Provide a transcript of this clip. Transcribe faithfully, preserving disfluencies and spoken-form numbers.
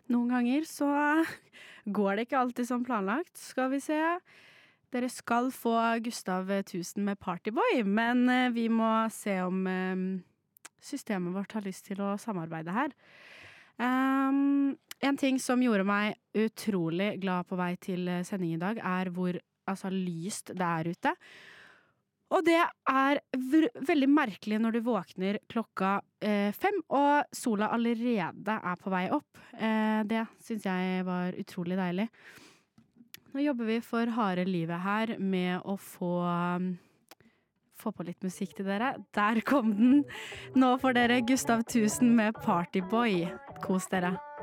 Noen ganger så går det ikke alltid som planlagt, skal vi se. Dere skal få Gustav Tusen med Partyboy, men eh, vi må se om eh, systemet vårt har lyst til å samarbeide her. Um, en ting som gjorde meg utrolig glad på vei til sending i dag, er hvor altså, lyst det er ute. Og det er v- veldig merkelig når du våkner klokka eh, fem, og sola allerede er på vei opp. Eh, det synes jeg var utrolig deilig. Nå jobber vi for harde livet her med å få, um, få på litt musikk til dere. Der kom den! Nå får dere Gustav Tusen med Partyboy. Kos dere!